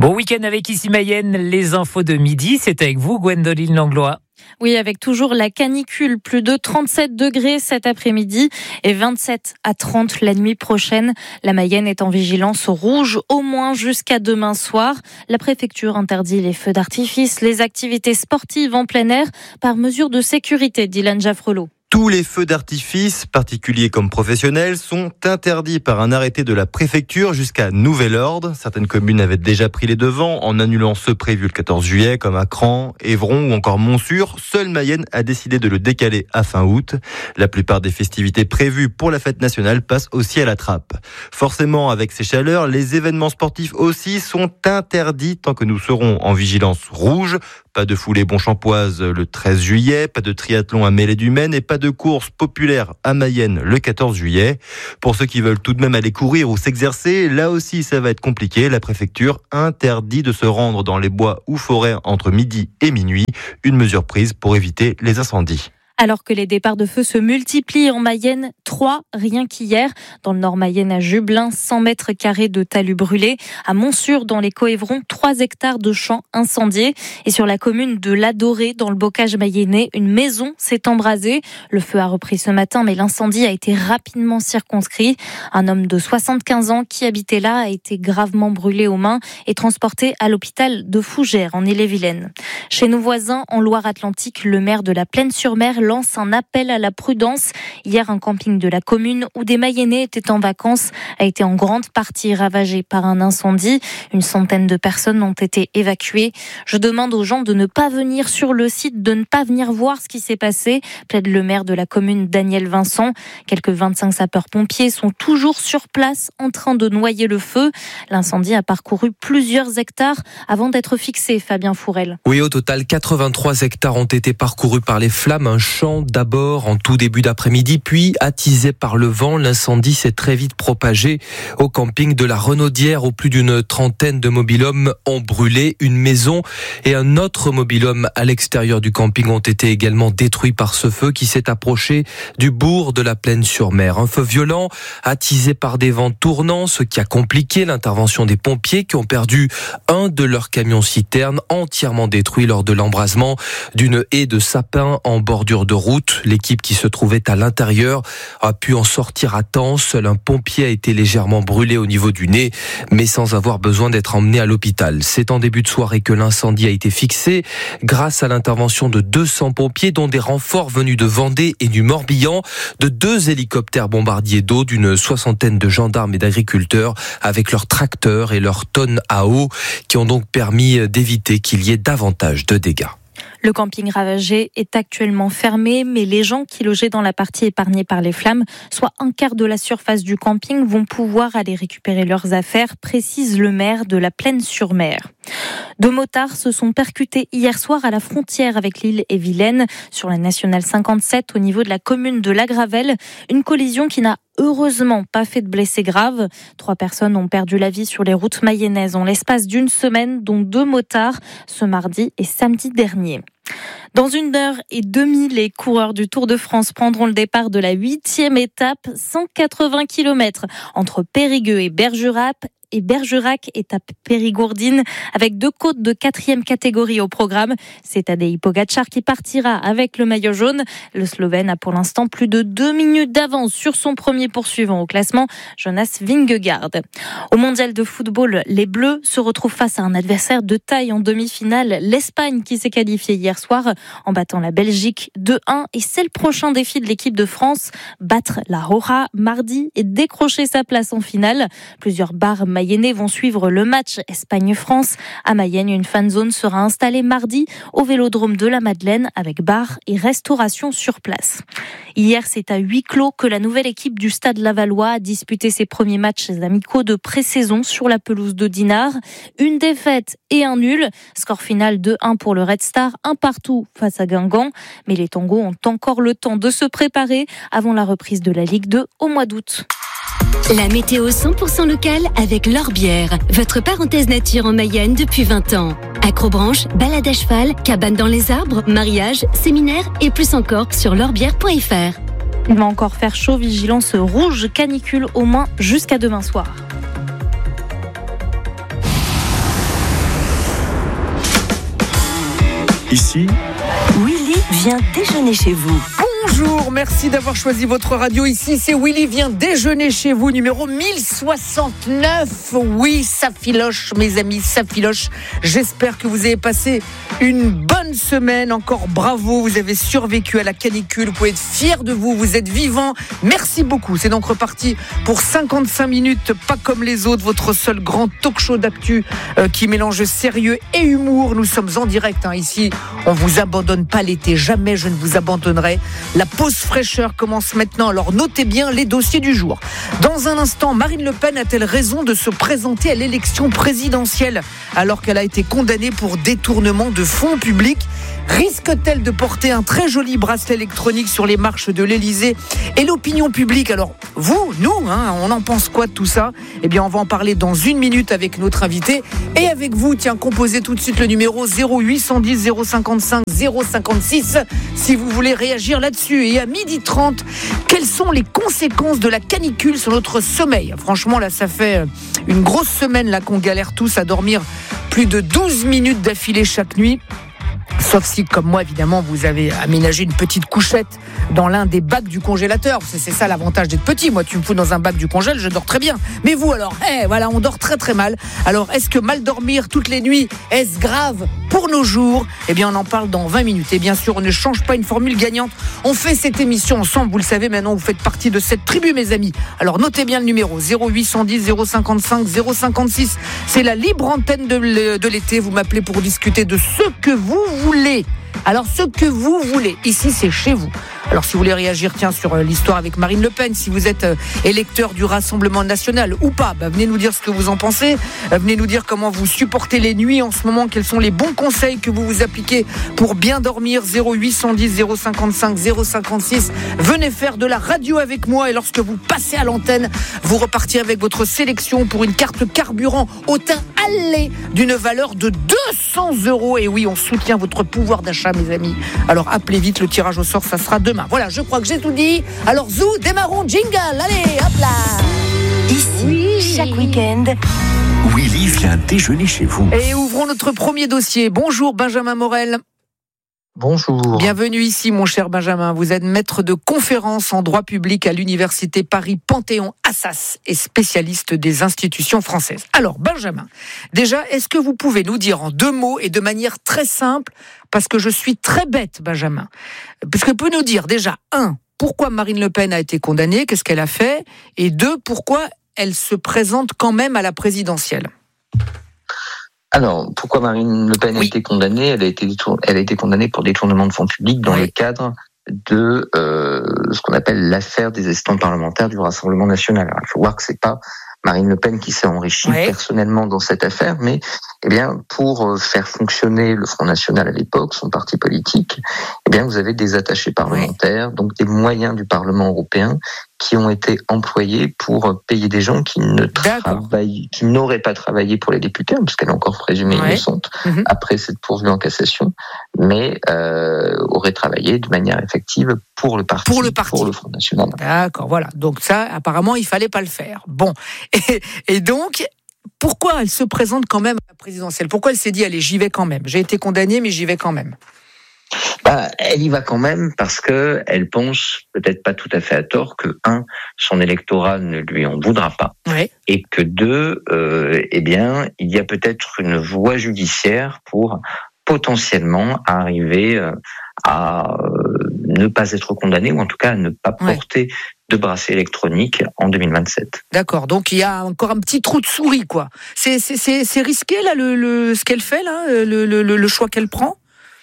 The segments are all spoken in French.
Bon week-end avec ici Mayenne, les infos de midi, c'est avec vous Gwendoline Langlois. Oui, avec toujours la canicule, plus de 37 degrés cet après-midi et 27 à 30 la nuit prochaine. La Mayenne est en vigilance rouge au moins jusqu'à demain soir. La préfecture interdit les feux d'artifice, les activités sportives en plein air par mesure de sécurité, dit Dylan Jaffrelot. Tous les feux d'artifice, particuliers comme professionnels, sont interdits par un arrêté de la préfecture jusqu'à nouvel ordre. Certaines communes avaient déjà pris les devants en annulant ceux prévus le 14 juillet, comme Acran, Évron ou encore Montsûr. Seule Mayenne a décidé de le décaler à fin août. La plupart des festivités prévues pour la fête nationale passent aussi à la trappe. Forcément, avec ces chaleurs, les événements sportifs aussi sont interdits tant que nous serons en vigilance rouge. Pas de foulée Bonchampoise le 13 juillet, pas de triathlon à Mêlée-du-Maine et pas de course populaire à Mayenne le 14 juillet. Pour ceux qui veulent tout de même aller courir ou s'exercer, là aussi ça va être compliqué. La préfecture interdit de se rendre dans les bois ou forêts entre midi et minuit. Une mesure prise pour éviter les incendies. Alors que les départs de feu se multiplient en Mayenne, 3 rien qu'hier. Dans le nord Mayenne à Jubelin, 100 mètres carrés de talus brûlés. À Montsûr, dans les Coévrons, 3 hectares de champs incendiés. Et sur la commune de l'Adoré, dans le bocage mayennais, une maison s'est embrasée. Le feu a repris ce matin, mais l'incendie a été rapidement circonscrit. Un homme de 75 ans qui habitait là a été gravement brûlé aux mains et transporté à l'hôpital de Fougères, en Ille-et-Vilaine. Chez nos voisins, en Loire-Atlantique, le maire de la Plaine-sur-Mer lance un appel à la prudence. Hier, un camping de la commune où des Mayennais étaient en vacances a été en grande partie ravagé par un incendie. Une centaine de personnes ont été évacuées. Je demande aux gens de ne pas venir sur le site, de ne pas venir voir ce qui s'est passé, plaide le maire de la commune, Daniel Vincent. Quelques 25 sapeurs-pompiers sont toujours sur place en train de noyer le feu. L'incendie a parcouru plusieurs hectares avant d'être fixé, Fabien Fourel. Oui, au total, 83 hectares ont été parcourus par les flammes. Un champ d'abord en tout début d'après-midi, puis attisé par le vent, l'incendie s'est très vite propagé au camping de la Renaudière où plus d'une trentaine de mobil-hommes ont brûlé. Une maison et un autre mobil-homme à l'extérieur du camping ont été également détruits par ce feu qui s'est approché du bourg de la Plaine-sur-Mer. Un feu violent, attisé par des vents tournants, ce qui a compliqué l'intervention des pompiers qui ont perdu un de leurs camions-citernes entièrement détruit lors de l'embrasement d'une haie de sapins en bordure de route. L'équipe qui se trouvait à l'intérieur a pu en sortir à temps. Seul un pompier a été légèrement brûlé au niveau du nez, mais sans avoir besoin d'être emmené à l'hôpital. C'est en début de soirée que l'incendie a été fixé grâce à l'intervention de 200 pompiers, dont des renforts venus de Vendée et du Morbihan, de 2 hélicoptères bombardiers d'eau, d'une soixantaine de gendarmes et d'agriculteurs avec leurs tracteurs et leurs tonnes à eau qui ont donc permis d'éviter qu'il y ait davantage de dégâts. Le camping ravagé est actuellement fermé, mais les gens qui logeaient dans la partie épargnée par les flammes, soit un quart de la surface du camping, vont pouvoir aller récupérer leurs affaires, précise le maire de la Plaine-sur-Mer. 2 motards se sont percutés hier soir à la frontière avec l'Ille-et-Vilaine, sur la nationale 57 au niveau de la commune de La Gravelle. Une collision qui n'a heureusement pas fait de blessés graves. 3 personnes ont perdu la vie sur les routes mayennaises en l'espace d'une semaine, dont 2 motards ce mardi et samedi dernier. Dans 1h30, les coureurs du Tour de France prendront le départ de la 8e étape, 180 km entre Périgueux et Bergerac, étape périgourdine, avec 2 côtes de 4e catégorie au programme. C'est Tadej Pogačar qui partira avec le maillot jaune. Le Slovène a pour l'instant plus de 2 minutes d'avance sur son premier poursuivant au classement, Jonas Vingegaard. Au mondial de football, les Bleus se retrouvent face à un adversaire de taille en demi-finale, l'Espagne qui s'est qualifiée hier soir en battant la Belgique 2-1. Et c'est le prochain défi de l'équipe de France, battre la Roja mardi et décrocher sa place en finale. Plusieurs barres Mayennais vont suivre le match Espagne-France. À Mayenne, une fanzone sera installée mardi au Vélodrome de la Madeleine avec bar et restauration sur place. Hier, c'est à huis clos que la nouvelle équipe du Stade Lavallois a disputé ses premiers matchs amicaux de pré-saison sur la pelouse de Dinard. Une défaite et un nul. Score final 2-1 pour le Red Star, 1 partout face à Guingamp. Mais les Tangos ont encore le temps de se préparer avant la reprise de la Ligue 2 au mois d'août. La météo 100% locale avec L'Orbière, votre parenthèse nature en Mayenne depuis 20 ans. Acrobranche, balade à cheval, cabane dans les arbres, mariage, séminaire et plus encore sur l'orbière.fr. Il va encore faire chaud, vigilance rouge, canicule au moins jusqu'à demain soir. Ici, Willy vient déjeuner chez vous. Bonjour, merci d'avoir choisi votre radio. Ici, c'est Willy vient déjeuner chez vous, numéro 1069. Oui, ça filoche, mes amis, ça filoche. J'espère que vous avez passé une bonne semaine. Encore bravo, vous avez survécu à la canicule. Vous pouvez être fiers de vous, vous êtes vivants. Merci beaucoup. C'est donc reparti pour 55 minutes, pas comme les autres. Votre seul grand talk show d'actu qui mélange sérieux et humour. Nous sommes en direct ici. On vous abandonne pas l'été. Jamais je ne vous abandonnerai. La pause fraîcheur commence maintenant, alors notez bien les dossiers du jour. Dans un instant, Marine Le Pen a-t-elle raison de se présenter à l'élection présidentielle alors qu'elle a été condamnée pour détournement de fonds publics ? Risque-t-elle de porter un très joli bracelet électronique sur les marches de l'Élysée ? Et l'opinion publique, alors vous, nous, on en pense quoi de tout ça ? Eh bien, on va en parler dans une minute avec notre invité. Et avec vous, composez tout de suite le numéro 0810 055 056 si vous voulez réagir là-dessus. Et à 12h30, quelles sont les conséquences de la canicule sur notre sommeil ? Franchement, là, ça fait une grosse semaine là qu'on galère tous à dormir plus de 12 minutes d'affilée chaque nuit. Sauf si, comme moi, évidemment, vous avez aménagé une petite couchette dans l'un des bacs du congélateur. C'est ça l'avantage d'être petit. Moi, tu me fous dans un bac du congèle, je dors très bien. Mais vous, alors, voilà, on dort très très mal. Alors, est-ce que mal dormir toutes les nuits, est-ce grave pour nos jours ? Eh bien, on en parle dans 20 minutes. Et bien sûr, on ne change pas une formule gagnante. On fait cette émission ensemble. Vous le savez, maintenant, vous faites partie de cette tribu, mes amis. Alors, notez bien le numéro 0810 055 056. C'est la libre antenne de l'été. Vous m'appelez pour discuter de ce que vous voulez. Alors, ce que vous voulez, ici, c'est chez vous. Alors, si vous voulez réagir, sur l'histoire avec Marine Le Pen, si vous êtes électeur du Rassemblement National ou pas, venez nous dire ce que vous en pensez. Venez nous dire comment vous supportez les nuits en ce moment, quels sont les bons conseils que vous vous appliquez pour bien dormir. 0810 055 056. Venez faire de la radio avec moi et lorsque vous passez à l'antenne, vous repartirez avec votre sélection pour une carte carburant au teint allé d'une valeur de 200 €. Et oui, on soutient votre pouvoir d'achat, mes amis. Alors, appelez vite, le tirage au sort, ça sera demain. Voilà, je crois que j'ai tout dit. Alors, Zou, démarrons, jingle, allez, hop là. Ici, chaque week-end, Willy vient déjeuner chez vous. Et ouvrons notre premier dossier. Bonjour, Benjamin Morel. Bonjour. Bienvenue ici, mon cher Benjamin. Vous êtes maître de conférences en droit public à l'université Paris-Panthéon-Assas et spécialiste des institutions françaises. Alors, Benjamin, déjà, est-ce que vous pouvez nous dire en 2 mots et de manière très simple, parce que je suis très bête, Benjamin, parce que vous pouvez nous dire déjà, 1, pourquoi Marine Le Pen a été condamnée, qu'est-ce qu'elle a fait, et 2, pourquoi elle se présente quand même à la présidentielle ? Alors, pourquoi Marine Le Pen a été condamnée ? Elle a été condamnée pour détournement de fonds publics dans le cadre de ce qu'on appelle l'affaire des assistants parlementaires du Rassemblement National. Alors, il faut voir que c'est pas Marine Le Pen qui s'est enrichie personnellement dans cette affaire, mais pour faire fonctionner le Front National à l'époque, son parti politique, vous avez des attachés parlementaires, donc des moyens du Parlement européen qui ont été employés pour payer des gens qui n'auraient pas travaillé pour les députés, puisqu'elle est encore présumée innocente après cette pourvue en cassation, mais auraient travaillé de manière effective pour le parti, pour le Front National. D'accord, voilà. Donc ça, apparemment, il fallait pas le faire. Bon, et donc, pourquoi elle se présente quand même à la présidentielle ? Pourquoi elle s'est dit, allez, j'y vais quand même. J'ai été condamnée, mais j'y vais quand même. Elle y va quand même parce que elle pense, peut-être pas tout à fait à tort, que 1, son électorat ne lui en voudra pas, et que 2, il y a peut-être une voie judiciaire pour potentiellement arriver à ne pas être condamné, ou en tout cas à ne pas porter de bracelet électronique en 2027. D'accord, donc il y a encore un petit trou de souris, quoi. C'est risqué là, ce qu'elle fait là, le choix qu'elle prend.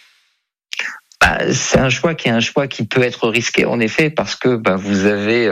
C'est un choix qui peut être risqué en effet, parce que vous avez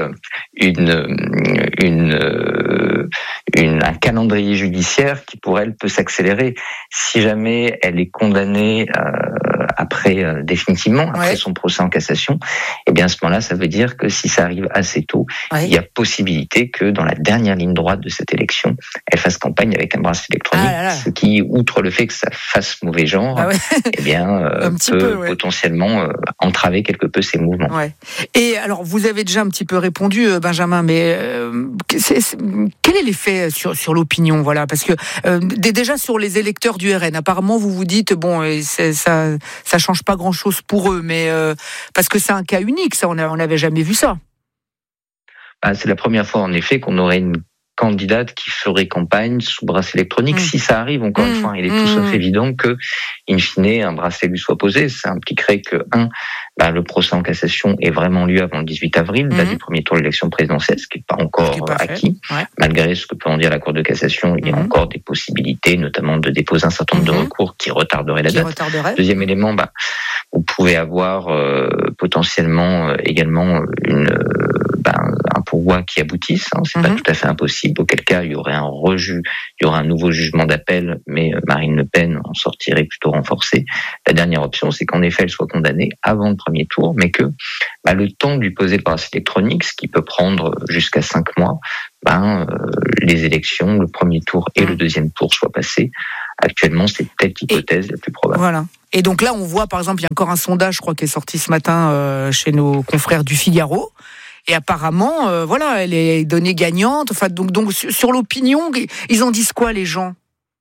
un calendrier judiciaire qui pour elle peut s'accélérer si jamais elle est condamnée définitivement après son procès en cassation. À ce moment-là, ça veut dire que si ça arrive assez tôt, il y a possibilité que dans la dernière ligne droite de cette élection, elle fasse campagne avec un bracelet électronique, ce qui, outre le fait que ça fasse mauvais genre, peut potentiellement entraver quelque peu ses mouvements. Et alors, vous avez déjà un petit peu répondu, Benjamin, mais quel est l'effet sur l'opinion, voilà, parce que déjà sur les électeurs du RN, apparemment vous vous dites ça change pas grand-chose pour eux, mais parce que c'est un cas unique, ça, on n'avait jamais vu ça. C'est la première fois, en effet, qu'on aurait une candidate qui ferait campagne sous bracelet électronique. Si ça arrive, encore une fois, il est tout sauf évident que, in fine, un bracelet lui soit posé. Ça impliquerait que, le procès en cassation ait vraiment lieu avant le 18 avril, date du premier tour de l'élection présidentielle, ce qui n'est pas encore acquis. Malgré ce que peut en dire la Cour de cassation, il y a encore des possibilités, notamment de déposer un certain nombre de recours qui retarderaient la date. Deuxième élément, vous pouvez avoir potentiellement également un pourvoi qui aboutisse, c'est pas tout à fait impossible, auquel cas il y aurait un nouveau jugement d'appel, mais Marine Le Pen en sortirait plutôt renforcée. La dernière option, c'est qu'en effet elle soit condamnée avant le premier tour, mais que le temps de lui poser le bracelet électronique, ce qui peut prendre jusqu'à 5 mois, les élections, le premier tour et le deuxième tour soient passés. Actuellement, c'est peut-être l'hypothèse la plus probable. Voilà. Et donc là, on voit, par exemple, il y a encore un sondage, je crois, qui est sorti ce matin chez nos confrères du Figaro. Et apparemment, elle est donnée gagnante. Enfin, donc sur l'opinion, ils en disent quoi, les gens ?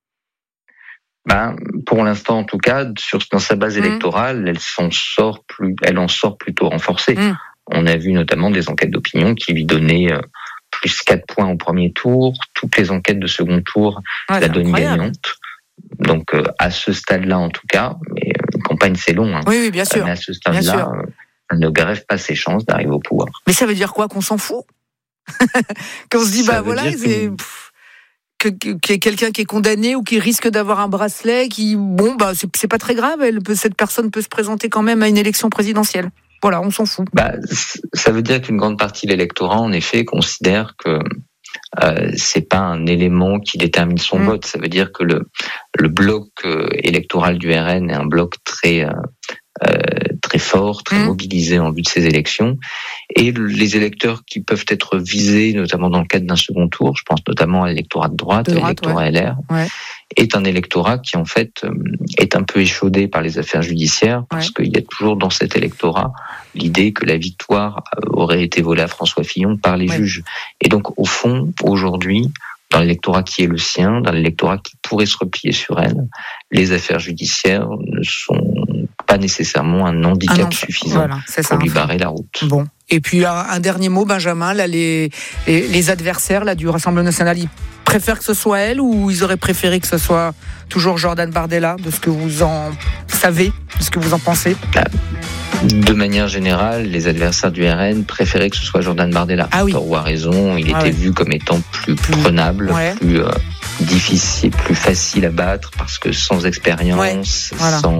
Pour l'instant, en tout cas, dans sa base électorale, elle en sort plutôt renforcée. On a vu notamment des enquêtes d'opinion qui lui donnaient plus 4 points au premier tour. Toutes les enquêtes de second tour la donnent gagnante. Donc, à ce stade-là, en tout cas, mais une campagne, c'est long. Oui, bien sûr. Mais à ce stade-là, elle ne grève pas ses chances d'arriver au pouvoir. Mais ça veut dire quoi, qu'on s'en fout ? Qu'on se dit, qu'il y a quelqu'un qui est condamné ou qui risque d'avoir un bracelet, c'est pas très grave, cette personne peut se présenter quand même à une élection présidentielle. Voilà, on s'en fout. Ça veut dire qu'une grande partie de l'électorat, en effet, considère que c'est pas un élément qui détermine son vote. Ça veut dire que le bloc électoral du RN est un bloc très fort, très mobilisé en vue de ces élections. Et les électeurs qui peuvent être visés, notamment dans le cadre d'un second tour, je pense notamment à l'électorat de droite, à l'électorat LR, est un électorat qui en fait est un peu échaudé par les affaires judiciaires, parce qu'il y a toujours dans cet électorat l'idée que la victoire aurait été volée à François Fillon par les juges. Et donc au fond, aujourd'hui, dans l'électorat qui est le sien, dans l'électorat qui pourrait se replier sur elle, les affaires judiciaires ne sont pas nécessairement un handicap suffisant pour lui barrer la route. Bon. Et puis un dernier mot, Benjamin, là, les adversaires là, du Rassemblement national, ils préfèrent que ce soit elle ou ils auraient préféré que ce soit toujours Jordan Bardella, de ce que vous en savez, de ce que vous en pensez ? De manière générale, les adversaires du RN préféraient que ce soit Jordan Bardella. Tort ou à raison, il était vu comme étant plus prenable, plus difficile, plus facile à battre, parce que sans expérience,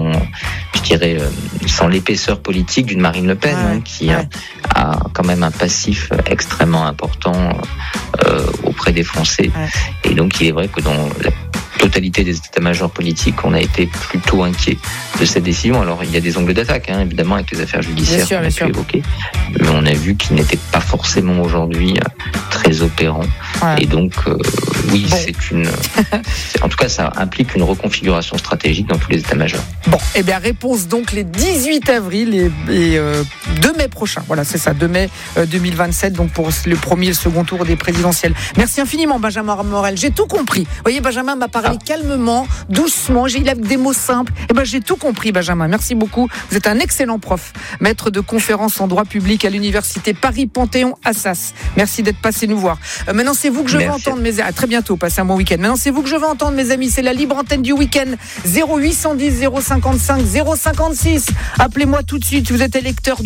sans l'épaisseur politique d'une Marine Le Pen, qui a quand même un passif extrêmement important auprès des Français. Et donc, il est vrai que dans la totalité des états-majors politiques, on a été plutôt inquiet de cette décision. Alors, il y a des angles d'attaque, évidemment, avec les affaires judiciaires qu'on a pu évoquer, mais on a vu qu'ils n'étaient pas forcément aujourd'hui très opérants. Et donc, en tout cas, ça implique une reconfiguration stratégique dans tous les états-majors. Bon, réponse donc les 18 avril et 2 mai prochain. Voilà, c'est ça, 2 mai 2027, donc pour le premier et le second tour des présidentielles. Merci infiniment, Benjamin Morel. J'ai tout compris. Vous voyez, Benjamin m'a parlé calmement, doucement, il a des mots simples. J'ai tout compris, Benjamin. Merci beaucoup. Vous êtes un excellent prof, maître de conférences en droit public à l'université Paris-Panthéon-Assas. Merci d'être passé nous voir. Maintenant, c'est vous que je vais entendre, à très bientôt. Passez un bon week-end. Maintenant, c'est vous que je vais entendre, mes amis. C'est la libre antenne du week-end. 0810 055 056. Appelez-moi tout de suite. Vous êtes électeur